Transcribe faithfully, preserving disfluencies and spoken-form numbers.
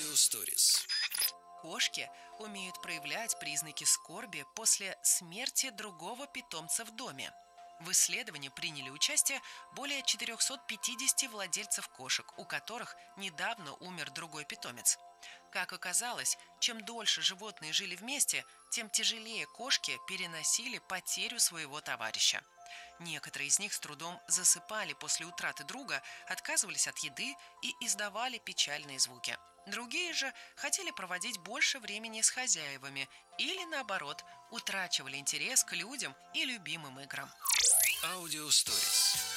Аудиосторис. Кошки умеют проявлять признаки скорби после смерти другого питомца в доме. В исследовании приняли участие более четырехсот пятидесяти владельцев кошек, у которых недавно умер другой питомец. Как оказалось, чем дольше животные жили вместе, тем тяжелее кошки переносили потерю своего товарища. Некоторые из них с трудом засыпали после утраты друга, отказывались от еды и издавали печальные звуки. Другие же хотели проводить больше времени с хозяевами или, наоборот, утрачивали интерес к людям и любимым играм. Аудиосторис.